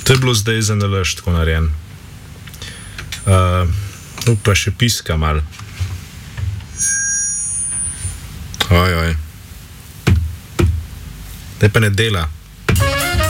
To je bilo zdaj za nalaž tako narejen. Pa še piska mal. Oj. Zdaj pa ne dela.